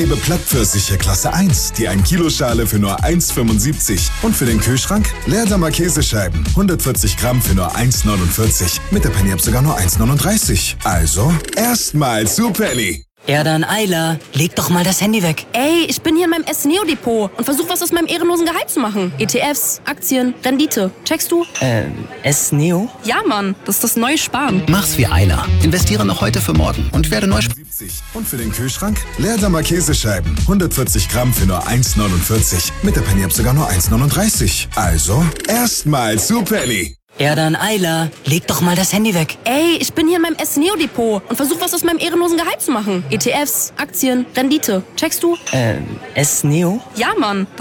Plattpfirsiche Klasse 1, die 1 Kilo Schale für nur 1,75. Und für den Kühlschrank Leerdammer Käsescheiben, 140 Gramm für nur 1,49. Mit der Penny-App sogar nur 1,39. Also erstmal zu Penny. Erdan Eiler, leg doch mal das Handy weg. Ey, ich bin hier in meinem S-Neo-Depot und versuche was aus meinem ehrenlosen Gehalt zu machen. ETFs, Aktien, Rendite. Checkst du? S-Neo? Ja, Mann, das ist das neue Sparen. Mach's wie Eiler. Investiere noch heute für morgen und werde neu. Und für den Kühlschrank Leerdammer Käsescheiben, 140 Gramm für nur 1,49. Mit der Penny-App sogar nur 1,39. Also erstmal zu Penny. Erdan Eiler, leg doch mal das Handy weg. Ey, ich bin hier in meinem S-Neo-Depot und versuche was aus meinem ehrenlosen Gehalt zu machen. ETFs, Aktien, Rendite. Checkst du? S-Neo? Ja, Mann,